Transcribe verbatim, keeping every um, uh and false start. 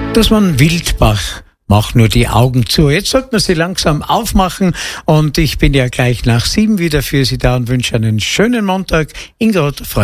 Das war ein Wildbach. Mach nur die Augen zu. Jetzt sollten wir sie langsam aufmachen und ich bin ja gleich nach sieben wieder für Sie da und wünsche einen schönen Montag. Ingrid,